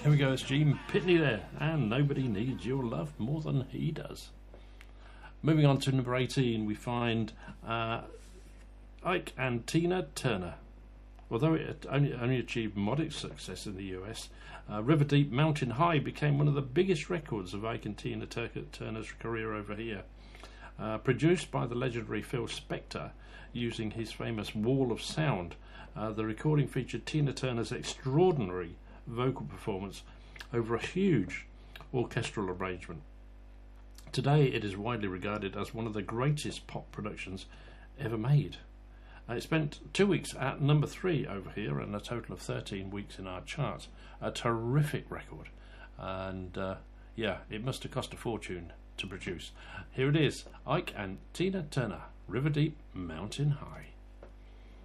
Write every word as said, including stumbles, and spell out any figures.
Here we go, it's Gene Pitney there, and nobody needs your love more than he does. Moving on to number eighteen, we find uh, Ike and Tina Turner. Although it only, only achieved modest success in the U S, uh, River Deep Mountain High became one of the biggest records of Ike and Tina Tur- Turner's career over here. Uh, produced by the legendary Phil Spector using his famous Wall of Sound, uh, the recording featured Tina Turner's extraordinary vocal performance over a huge orchestral arrangement. Today it is widely regarded as one of the greatest pop productions ever made. Uh, it spent two weeks at number three over here and a total of thirteen weeks in our charts. A terrific record, and uh, yeah, it must have cost a fortune to produce. Here it is, Ike and Tina Turner, River Deep Mountain High.